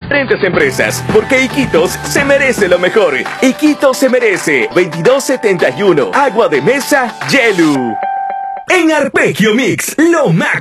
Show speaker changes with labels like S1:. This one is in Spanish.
S1: diferentes empresas, porque Iquitos se merece lo mejor. Iquitos se merece 2271, agua de mesa, Yelu. En Arpegio Mix, lo máximo.